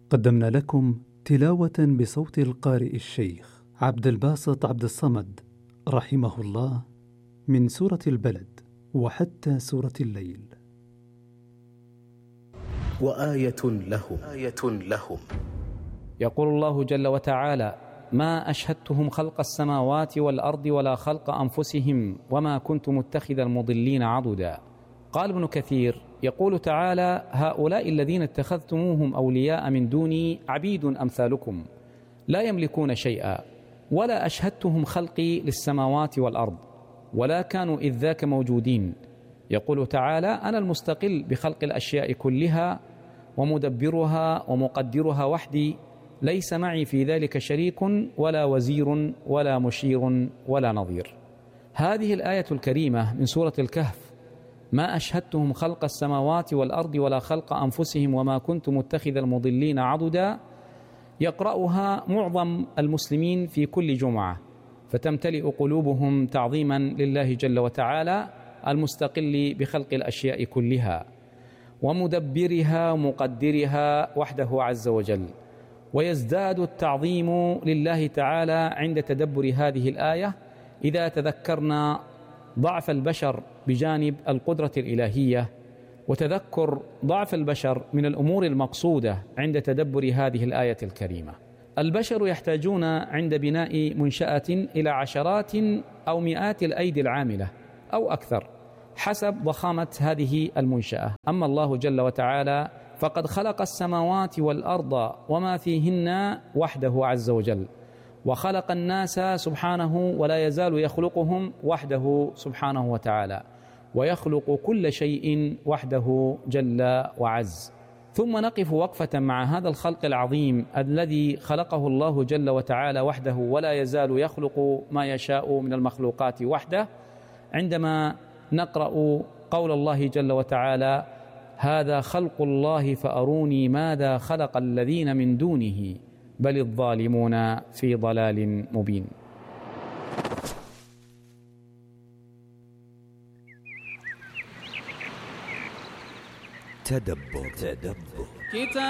قدمنا لكم تلاوة بصوت القارئ الشيخ عبد الباسط عبد الصمد رحمه الله من سورة البلد وحتى سورة الليل. وآية لهم يقول الله جل وتعالى: ما أشهدتهم خلق السماوات والأرض ولا خلق أنفسهم وما كنت متخذ المضلين عضدا. قال ابن كثير: يقول تعالى: هؤلاء الذين اتخذتموهم أولياء من دوني عبيد أمثالكم لا يملكون شيئا، ولا أشهدتهم خلقي للسماوات والأرض ولا كانوا إذ ذاك موجودين. يقول تعالى: أنا المستقل بخلق الأشياء كلها ومدبرها ومقدرها وحدي، ليس معي في ذلك شريك ولا وزير ولا مشير ولا نظير. هذه الآية الكريمة من سورة الكهف: ما أشهدتهم خلق السماوات والأرض ولا خلق أنفسهم وما كنت متخذ المضلين عضدا، يقرأها معظم المسلمين في كل جمعة، فتمتلئ قلوبهم تعظيما لله جل وتعالى المستقل بخلق الأشياء كلها ومدبرها ومقدرها وحده عز وجل. ويزداد التعظيم لله تعالى عند تدبر هذه الآية إذا تذكرنا ضعف البشر بجانب القدرة الإلهية، وتذكر ضعف البشر من الأمور المقصودة عند تدبر هذه الآية الكريمة. البشر يحتاجون عند بناء منشأة إلى عشرات أو مئات الأيدي العاملة أو أكثر حسب ضخامة هذه المنشأة. أما الله جل وتعالى فقد خلق السماوات والأرض وما فيهن وحده عز وجل، وخلق الناس سبحانه ولا يزال يخلقهم وحده سبحانه وتعالى، ويخلق كل شيء وحده جل وعز. ثم نقف وقفة مع هذا الخلق العظيم الذي خلقه الله جل وتعالى وحده ولا يزال يخلق ما يشاء من المخلوقات وحده، عندما نقرأ قول الله جل وتعالى: هذا خلق الله فأروني ماذا خلق الذين من دونه بل الظالمون في ضلال مبين. تدبر